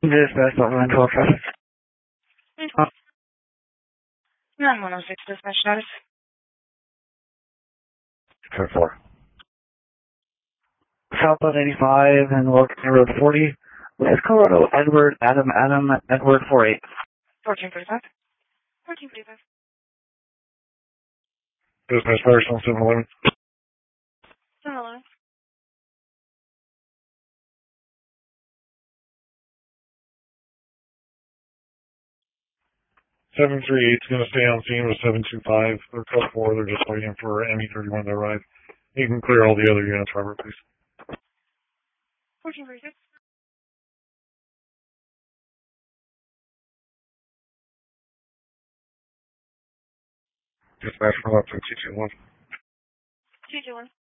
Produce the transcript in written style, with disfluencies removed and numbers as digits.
Dispatch, Line 12 traffic. 9106 dispatch status. 4. Southbound 85 and Wilkes Road 40. West Colorado, Edward, Adam, Edward 48. 1435. 1435. Dispatch, Firestone 711. 711. 738 is going to stay on scene with 725. They're code 4. They're just waiting for ME31 to arrive. You can clear all the other units, Robert, please. 1436. Dispatch for left 221. 221.